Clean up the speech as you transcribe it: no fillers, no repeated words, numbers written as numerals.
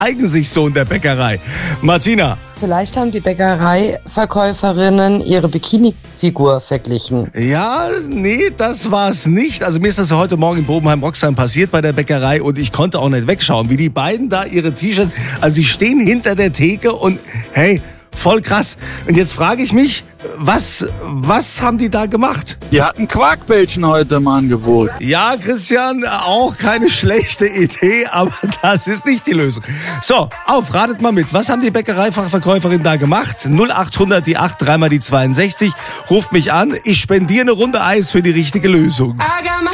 zeigen sich so in der Bäckerei. Martina. Vielleicht haben die Bäckereiverkäuferinnen ihre Bikini-Figur verglichen. Ja, nee, das war's nicht. Also mir ist das ja heute Morgen in Bobenheim-Roxheim passiert bei der Bäckerei und ich konnte auch nicht wegschauen, wie die beiden da ihre T-Shirts, also die stehen hinter der Theke und hey, voll krass. Und jetzt frage ich mich, was haben die da gemacht? Die hatten Quarkbällchen heute im Angebot. Ja, Christian, auch keine schlechte Idee, aber das ist nicht die Lösung. So, ratet mal mit. Was haben die Bäckereifachverkäuferinnen da gemacht? 0800 die 8, dreimal die 62. Ruft mich an. Ich spendiere eine Runde Eis für die richtige Lösung.